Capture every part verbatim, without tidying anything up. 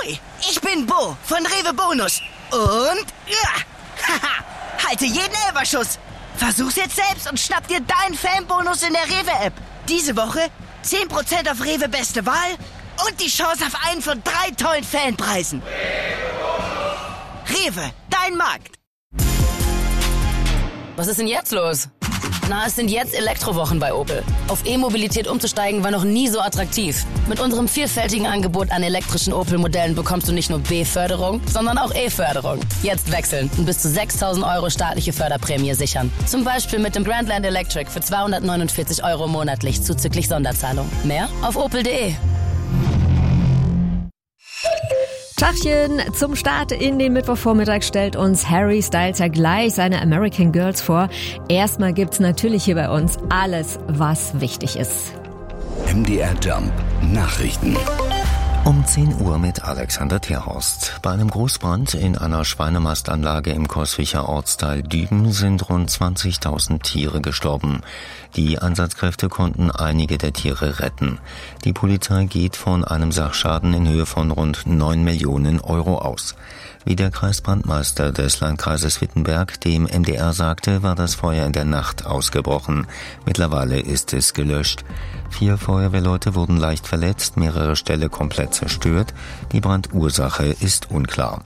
Ahoi, ich bin Bo von Rewe Bonus. Und, ja, haha, halte jeden Elferschuss. Versuch's jetzt selbst und schnapp dir deinen Fanbonus in der Rewe-App. Diese Woche zehn Prozent auf Rewe Beste Wahl und die Chance auf einen von drei tollen Fanpreisen. Rewe, dein Markt. Was ist denn jetzt los? Na, es sind jetzt Elektrowochen bei Opel. Auf E-Mobilität umzusteigen war noch nie so attraktiv. Mit unserem vielfältigen Angebot an elektrischen Opel-Modellen bekommst du nicht nur B-Förderung, sondern auch E-Förderung. Jetzt wechseln und bis zu sechstausend Euro staatliche Förderprämie sichern. Zum Beispiel mit dem Grandland Electric für zweihundertneunundvierzig Euro monatlich zuzüglich Sonderzahlung. Mehr auf opel punkt de. Tachchen, zum Start in den Mittwochvormittag stellt uns Harry Styles ja gleich seine American Girls vor. Erstmal gibt's natürlich hier bei uns alles, was wichtig ist. M D R Jump Nachrichten. Um zehn Uhr mit Alexander Terhorst. Bei einem Großbrand in einer Schweinemastanlage im Coswicher Ortsteil Düben sind rund zwanzigtausend Tiere gestorben. Die Einsatzkräfte konnten einige der Tiere retten. Die Polizei geht von einem Sachschaden in Höhe von rund neun Millionen Euro aus. Wie der Kreisbrandmeister des Landkreises Wittenberg dem M D R sagte, war das Feuer in der Nacht ausgebrochen. Mittlerweile ist es gelöscht. Vier Feuerwehrleute wurden leicht verletzt, mehrere Ställe komplett zerstört. Die Brandursache ist unklar.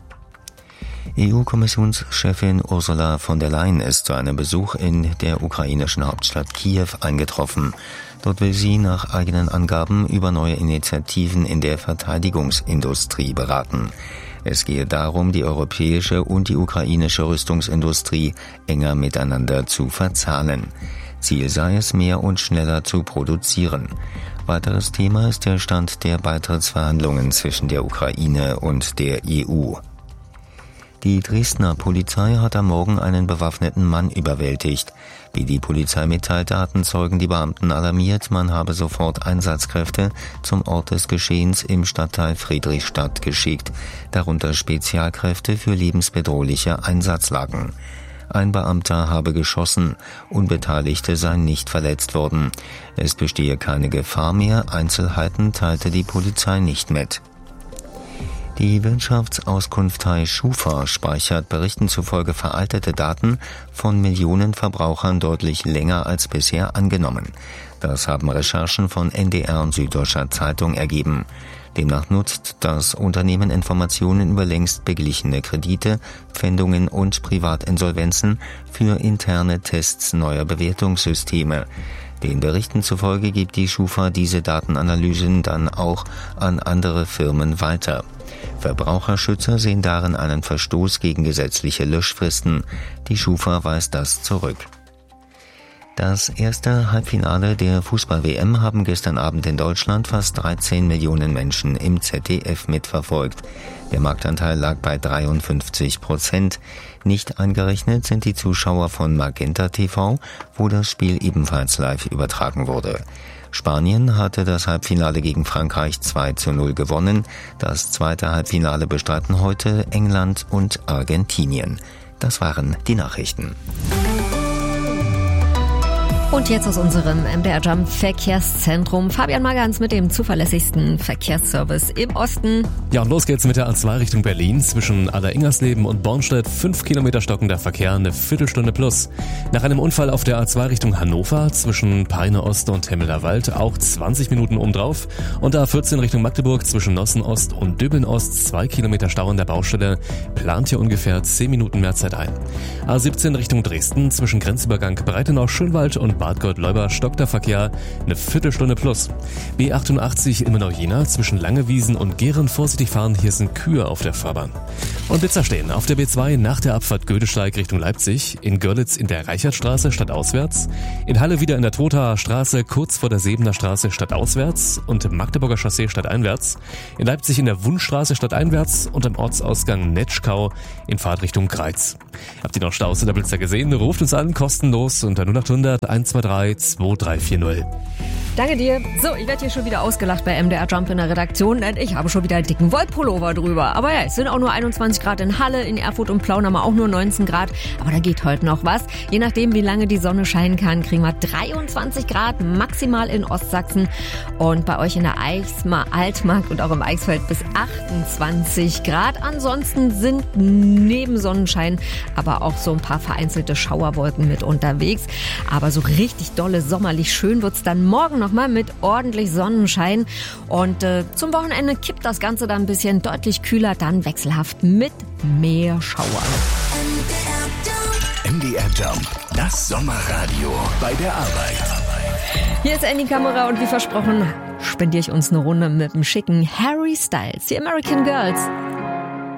E U-Kommissionschefin Ursula von der Leyen ist zu einem Besuch in der ukrainischen Hauptstadt Kiew eingetroffen. Dort will sie nach eigenen Angaben über neue Initiativen in der Verteidigungsindustrie beraten. Es gehe darum, die europäische und die ukrainische Rüstungsindustrie enger miteinander zu verzahnen. Ziel sei es, mehr und schneller zu produzieren. Weiteres Thema ist der Stand der Beitrittsverhandlungen zwischen der Ukraine und der E U. Die Dresdner Polizei hat am Morgen einen bewaffneten Mann überwältigt. Wie die Polizei mitteilte, hatten Zeugen die Beamten alarmiert, man habe sofort Einsatzkräfte zum Ort des Geschehens im Stadtteil Friedrichstadt geschickt, darunter Spezialkräfte für lebensbedrohliche Einsatzlagen. Ein Beamter habe geschossen, Unbeteiligte seien nicht verletzt worden. Es bestehe keine Gefahr mehr, Einzelheiten teilte die Polizei nicht mit. Die Wirtschaftsauskunftei Schufa speichert Berichten zufolge veraltete Daten von Millionen Verbrauchern deutlich länger als bisher angenommen. Das haben Recherchen von N D R und Süddeutscher Zeitung ergeben. Demnach nutzt das Unternehmen Informationen über längst beglichene Kredite, Pfändungen und Privatinsolvenzen für interne Tests neuer Bewertungssysteme. Den Berichten zufolge gibt die Schufa diese Datenanalysen dann auch an andere Firmen weiter. Verbraucherschützer sehen darin einen Verstoß gegen gesetzliche Löschfristen. Die Schufa weist das zurück. Das erste Halbfinale der Fußball-W M haben gestern Abend in Deutschland fast dreizehn Millionen Menschen im Z D F mitverfolgt. Der Marktanteil lag bei dreiundfünfzig Prozent. Nicht eingerechnet sind die Zuschauer von Magenta T V, wo das Spiel ebenfalls live übertragen wurde. Spanien hatte das Halbfinale gegen Frankreich zwei zu null gewonnen. Das zweite Halbfinale bestreiten heute England und Argentinien. Das waren die Nachrichten. Und jetzt aus unserem M D R Jump Verkehrszentrum. Fabian Magans mit dem zuverlässigsten Verkehrsservice im Osten. Ja, und los geht's mit der A zwei Richtung Berlin. Zwischen Aller-Ingersleben und Bornstedt fünf Kilometer stockender Verkehr, eine Viertelstunde plus. Nach einem Unfall auf der A zwei Richtung Hannover zwischen Peine Ost und Hemmeler Wald auch zwanzig Minuten obendrauf. Und A vierzehn Richtung Magdeburg zwischen Nossen Ost und Döbeln Ost zwei Kilometer Stau an der Baustelle. Plant hier ungefähr zehn Minuten mehr Zeit ein. A siebzehn Richtung Dresden zwischen Grenzübergang Breitenau-Schönwald und Bad Gott-Leuba stockt der Verkehr, eine Viertelstunde plus. B achtundachtzig Ilmenau-Jena zwischen Langewiesen und Gehren vorsichtig fahren, hier sind Kühe auf der Fahrbahn. Und Blitzer stehen auf der B zwei nach der Abfahrt Gödesteig Richtung Leipzig, in Görlitz in der Reichertstraße stadtauswärts, in Halle wieder in der Trothaer Straße kurz vor der Sebener Straße stadtauswärts und im Magdeburger Chaussee stadteinwärts, in Leipzig in der Wundstraße stadteinwärts und am Ortsausgang Netschkau in Fahrtrichtung Greiz. Habt ihr noch Staus oder Blitzer gesehen? Ruft uns an, kostenlos unter null acht hundert eins zwei drei zwei drei vier null. Danke dir. So, ich werde hier schon wieder ausgelacht bei M D R Jump in der Redaktion, denn ich habe schon wieder einen dicken Wollpullover drüber. Aber ja, es sind auch nur einundzwanzig Grad in Halle, in Erfurt und Plauen haben wir auch nur neunzehn Grad. Aber da geht heute noch was. Je nachdem, wie lange die Sonne scheinen kann, kriegen wir dreiundzwanzig Grad maximal in Ostsachsen. Und bei euch in der Eichsmar, Altmark und auch im Eichsfeld bis achtundzwanzig Grad. Ansonsten sind neben Sonnenschein aber auch so ein paar vereinzelte Schauerwolken mit unterwegs. Aber so richtig dolle sommerlich schön wird's dann morgen noch mal mit ordentlich Sonnenschein. Und äh, zum Wochenende kippt das Ganze dann ein bisschen deutlich kühler, dann wechselhaft mit mehr Schauern. M D R Jump, das Sommerradio bei der Arbeit. Hier ist Andy Kamera und wie versprochen spendiere ich uns eine Runde mit dem schicken Harry Styles, die American Girls.